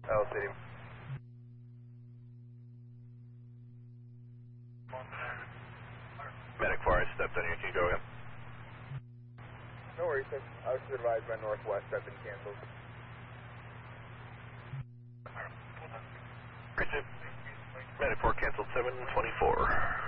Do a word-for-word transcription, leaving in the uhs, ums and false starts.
L City. Medic four, I stepped on you. Can you go again? No worries, sir. I was advised by Northwest I've been canceled. Medic four canceled seven twenty-four.